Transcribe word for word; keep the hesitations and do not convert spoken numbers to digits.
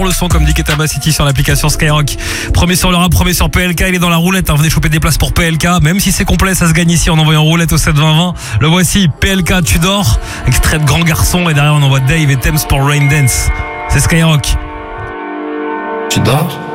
Le son comme dit Ketaba City sur l'application Skyrock. Premier sur le rap, premier sur P L K, il est dans la roulette, hein. Venez choper des places pour P L K, même si c'est complet, ça se gagne ici en envoyant roulette au sept vingt vingt. Le voici, P L K, tu dors, extrait de Grand Garçon, et derrière on envoie Dave et Thames pour Rain Dance. C'est Skyrock. Tu dors?